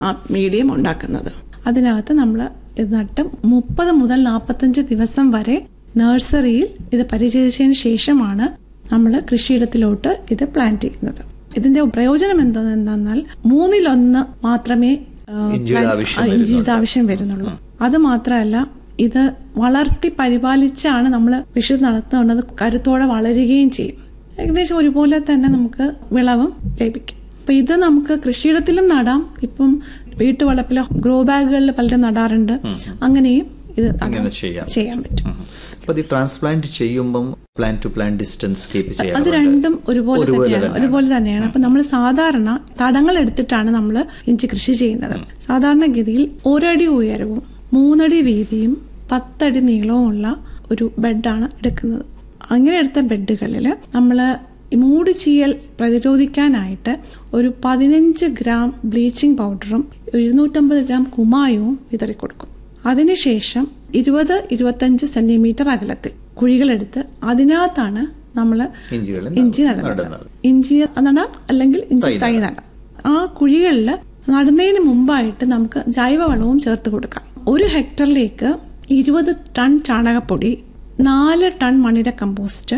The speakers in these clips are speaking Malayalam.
ആ മീഡിയം ഉണ്ടാക്കുന്നത്. അതിനകത്ത് നമ്മൾ ഇത് നട്ട് 30 മുതൽ 45 ദിവസം വരെ നഴ്സറിയിൽ ഇത് പരിചരിച്ചതിന് ശേഷമാണ് നമ്മൾ കൃഷിയിടത്തിലോട്ട് ഇത് പ്ലാന്റ് ചെയ്യുന്നത്. ഇതിന്റെ പ്രയോജനം എന്താണെന്നാൽ 1/3 മാത്രമേ ഇഞ്ചിയുടെ ആവശ്യം വരുന്നുള്ളൂ. അത് മാത്രമല്ല, ഇത് വളർത്തി പരിപാലിച്ചാണ് നമ്മൾ കൃഷി നടത്തുന്നത്. കരുത്തോടെ വളരുകയും ചെയ്യും. ഏകദേശം ഒരുപോലെ തന്നെ നമുക്ക് വിളവും ലഭിക്കും. അപ്പൊ ഇത് നമുക്ക് കൃഷിയിടത്തിലും നടാം. ഇപ്പം വീട്ടുവളപ്പിലോ ഗ്രോ ബാഗുകളിൽ പലരും നടാറുണ്ട്. അങ്ങനെയും ഇത് ചെയ്യാൻ പറ്റും. ട്രാൻസ്പ്ലാന്റ് ചെയ്യുമ്പോൾ plant to plant distance keep ചെയ്യാം. അത് രണ്ടും ഒരുപോലെ തന്നെയാണ്. അപ്പൊ നമ്മൾ സാധാരണ തടങ്ങൾ എടുത്തിട്ടാണ് നമ്മൾ ഇഞ്ചി കൃഷി ചെയ്യുന്നത്. സാധാരണഗതിയിൽ 1 അടി ഉയരവും 3 അടി വീതിയും 10 അടി നീളവുമുള്ള ഒരു ബെഡാണ് എടുക്കുന്നത്. അങ്ങനെ എടുത്ത ബെഡുകളിൽ നമ്മൾ മൂടുചീയൽ പ്രതിരോധിക്കാനായിട്ട് ഒരു 15 ഗ്രാം ബ്ലീച്ചിങ് പൗഡറും 250 ഗ്രാം കുമ്മായവും വിതറിക്കൊടുക്കും. അതിനുശേഷം 20-25 സെന്റിമീറ്റർ അകലത്തിൽ കുഴികളെടുത്ത് അതിനകത്താണ് നമ്മൾ ഇഞ്ചി നടുന്നത്. ഇഞ്ചി നടാം, അല്ലെങ്കിൽ ഇഞ്ചി തൈ നടാം. ആ കുഴികളിൽ നടുന്നതിന് മുമ്പായിട്ട് നമുക്ക് ജൈവവളവും ചേർത്ത് കൊടുക്കാം. 1 ഹെക്ടറിലേക്ക് 20 ടൺ ചാണകപ്പൊടി, 4 ടൺ മണിര കമ്പോസ്റ്റ്,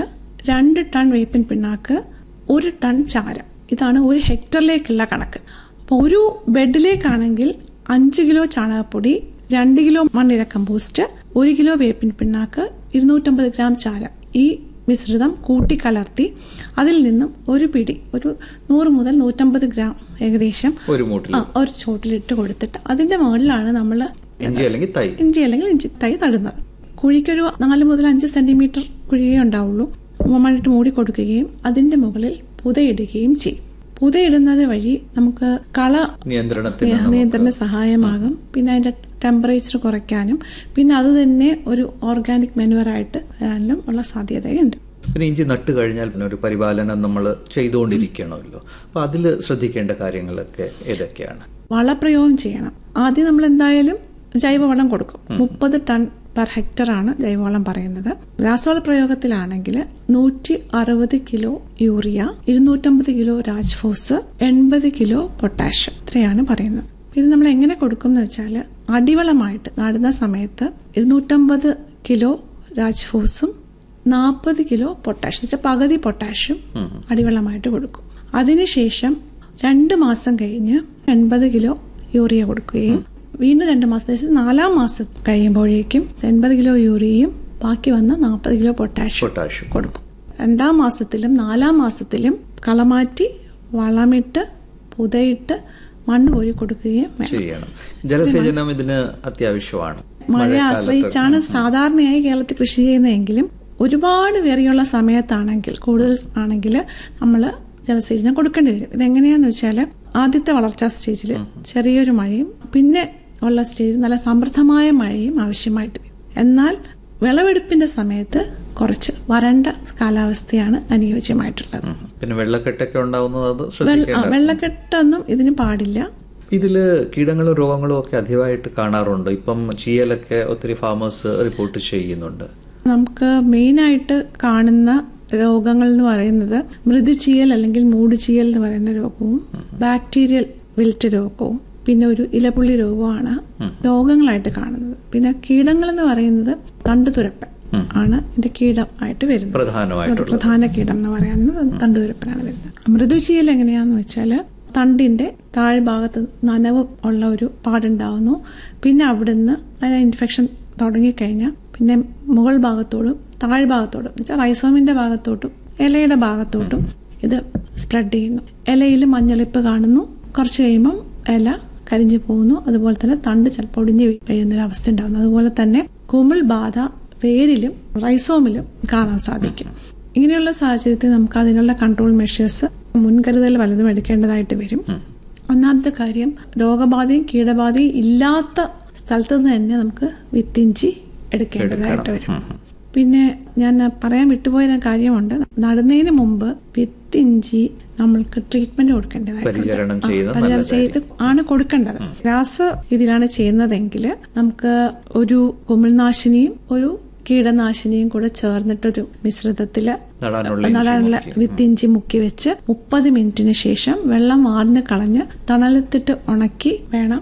2 ടൺ വേപ്പിൻ പിണ്ണാക്ക്, 1 ടൺ ചാരം. ഇതാണ് 1 ഹെക്ടറിലേക്കുള്ള കണക്ക്. അപ്പോൾ ഒരു ബെഡിലേക്കാണെങ്കിൽ 5 കിലോ ചാണകപ്പൊടി, 2 കിലോ മണ്ണിര കമ്പോസ്റ്റ്, 1 കിലോ വേപ്പിൻ പിണ്ണാക്ക്, 250 ഗ്രാം ചാരം, ഈ മിശ്രിതം കൂട്ടിക്കലർത്തി അതിൽ നിന്നും ഒരു പിടി, ഒരു 100 മുതൽ 150 ഗ്രാം ഏകദേശം ഒരു ചോട്ടിലിട്ട് കൊടുത്തിട്ട് അതിന്റെ മുകളിലാണ് നമ്മൾ ഇഞ്ചി അല്ലെങ്കിൽ ഇഞ്ചി തൈ നടുന്നത്. കുഴിക്കൊരു 4 മുതൽ 5 സെന്റിമീറ്റർ കുഴിയേ ഉണ്ടാവുള്ളൂ. മണ്ണിട്ട് മൂടി കൊടുക്കുകയും അതിന്റെ മുകളിൽ പുതയിടുകയും ചെയ്യും. പുതയിടുന്നത് വഴി നമുക്ക് കള നിയന്ത്രണ സഹായമാകും. പിന്നെ അതിന്റെ ടെമ്പറേച്ചർ കുറയ്ക്കാനും പിന്നെ അത് തന്നെ ഒരു ഓർഗാനിക് മെനുവറായിട്ട് വരാനും ഉള്ള സാധ്യതയുണ്ട്. പിന്നെ ഇഞ്ചി നട്ട് കഴിഞ്ഞാൽ പിന്നെ ഒരു പരിപാലനം നമ്മൾ ചെയ്തുകൊണ്ടിരിക്കണമല്ലോ. അപ്പൊ അതിൽ ശ്രദ്ധിക്കേണ്ട കാര്യങ്ങളൊക്കെ ഏതൊക്കെയാണ്? വളപ്രയോഗം ചെയ്യണം. ആദ്യം നമ്മൾ എന്തായാലും ജൈവവളം കൊടുക്കും. 30 ടൺ പെർ ഹെക്ടർ ആണ് ജൈവവളം പറയുന്നത്. രാസവള പ്രയോഗത്തിലാണെങ്കിൽ 160 kilo urea, 250 kilo Rajphos, 80 kilo potash, ഇത്രയാണ് പറയുന്നത്. ഇത് നമ്മൾ എങ്ങനെ കൊടുക്കും എന്ന് വെച്ചാൽ, അടിവളമായിട്ട് നടുന്ന സമയത്ത് 250 കിലോ രാജ്ഫോസും 40 കിലോ പൊട്ടാഷ്, എന്ന് വെച്ചാൽ പകുതി പൊട്ടാഷും അടിവളമായിട്ട് കൊടുക്കും. അതിനുശേഷം 2 മാസം കഴിഞ്ഞ് 80 കിലോ യൂറിയ കൊടുക്കുകയും വീണ്ടും 2 മാസം 4 മാസം കഴിയുമ്പോഴേക്കും 80 കിലോ യൂറിയയും ബാക്കി വന്ന 40 കിലോ പൊട്ടാഷ് കൊടുക്കും. 2-ാം മാസത്തിലും 4-ാം മാസത്തിലും കളമാറ്റി വളമിട്ട് പുതയിട്ട് മണ്ണ് കോരി കൊടുക്കുകയും ചെയ്യണം. ജലസേചനം ഇതിന് അത്യാവശ്യമാണ്. മഴയെ ആശ്രയിച്ചാണ് സാധാരണയായി കേരളത്തിൽ കൃഷി ചെയ്യുന്നതെങ്കിലും ഒരുപാട് വേറിയുള്ള സമയത്താണെങ്കിൽ, കൂടുതൽ ആണെങ്കിൽ നമ്മൾ ജലസേചനം കൊടുക്കേണ്ടി വരും. ഇതെങ്ങനെയാന്ന് വെച്ചാൽ, ആദ്യത്തെ വളർച്ചാ സ്റ്റേജിൽ ചെറിയൊരു മഴയും പിന്നെ ഉള്ള സ്റ്റേജിൽ നല്ല സമൃദ്ധമായ മഴയും ആവശ്യമായിട്ട് വരും. എന്നാൽ വിളവെടുപ്പിന്റെ സമയത്ത് കുറച്ച് വരണ്ട കാലാവസ്ഥയാണ് അനുയോജ്യമായിട്ടുള്ളത്. പിന്നെ വെള്ളക്കെട്ടൊക്കെ ഉണ്ടാവുന്നത് വെള്ളക്കെട്ടൊന്നും ഇതിന് പാടില്ല. ഇതില് കീടങ്ങളും രോഗങ്ങളും ഒക്കെ അധികമായിട്ട് കാണാറുണ്ട്. ഇപ്പം ചീയലൊക്കെ ഒത്തിരി ഫാമേഴ്സ് റിപ്പോർട്ട് ചെയ്യുന്നുണ്ട്. നമുക്ക് മെയിനായിട്ട് കാണുന്ന രോഗങ്ങൾ എന്ന് പറയുന്നത് മൃദുചീയൽ അല്ലെങ്കിൽ മൂടുചീയൽ എന്ന് പറയുന്ന രോഗവും ബാക്ടീരിയൽ വിൽറ്റ് രോഗവും പിന്നെ ഒരു ഇലപുള്ളി രോഗമാണ് രോഗങ്ങളായിട്ട് കാണുന്നത്. പിന്നെ കീടങ്ങൾ എന്ന് പറയുന്നത് തണ്ടുതുരപ്പൻ ആണ് ഇതിന്റെ കീടമായിട്ട് വരുന്നത്. പ്രധാന കീടം എന്ന് പറയുന്നത് തണ്ടുതുരപ്പനാണ് വരുന്നത്. മൃദുചീയൽ എങ്ങനെയാന്ന് വെച്ചാല് തണ്ടിന്റെ താഴ്ഭാഗത്ത് നനവ് ഉള്ള ഒരു പാടുണ്ടാവുന്നു. പിന്നെ അവിടുന്ന് അതിന് ഇൻഫെക്ഷൻ തുടങ്ങിക്കഴിഞ്ഞാൽ പിന്നെ മുകൾ ഭാഗത്തോടും താഴ്ഭാഗത്തോടും എന്നുവെച്ചാൽ റൈസോമിന്റെ ഭാഗത്തോട്ടും ഇലയുടെ ഭാഗത്തോട്ടും ഇത് സ്പ്രെഡ് ചെയ്യുന്നു. ഇലയിൽ മഞ്ഞളിപ്പ് കാണുന്നു. കുറച്ച് കഴിയുമ്പം ഇല കരിഞ്ഞു പോകുന്നു. അതുപോലെ തന്നെ തണ്ട് ചിലപ്പോൾ ഒടിഞ്ഞു വീഴുന്നൊരവസ്ഥ ഉണ്ടാകുന്നു. അതുപോലെ തന്നെ കുമിൾ ബാധ വേരിലും റൈസോമിലും കാണാൻ സാധിക്കും. ഇങ്ങനെയുള്ള സാഹചര്യത്തിൽ നമുക്ക് അതിനുള്ള കൺട്രോൾ മെഷേഴ്സ്, മുൻകരുതൽ വല്ലതും എടുക്കേണ്ടതായിട്ട് വരും. ഒന്നാമത്തെ കാര്യം, രോഗബാധയും കീടബാധയും ഇല്ലാത്ത സ്ഥലത്ത് നിന്ന് തന്നെ നമുക്ക് വിത്തിഞ്ചി എടുക്കേണ്ടതായിട്ട് വരും. പിന്നെ ഞാൻ പറയാൻ വിട്ടുപോയ കാര്യമുണ്ട്. നടുന്നതിന് മുമ്പ് വിത്തിഞ്ചി നമ്മൾക്ക് ട്രീറ്റ്മെന്റ് കൊടുക്കേണ്ടതായിട്ട് ചെയ്ത് ആണ് കൊടുക്കേണ്ടത്. രാസ രീതിയിലാണ് ചെയ്യുന്നതെങ്കിൽ നമുക്ക് ഒരു കുമിൾനാശിനിയും ഒരു കീടനാശിനിയും കൂടെ ചേർന്നിട്ടൊരു മിശ്രിതത്തില് നടാനുള്ള വിത്തിഞ്ചി മുക്കി വെച്ച് 30 മിനിറ്റിന് ശേഷം വെള്ളം വാർന്ന് കളഞ്ഞ് തണലത്തിട്ട് ഉണക്കി വേണം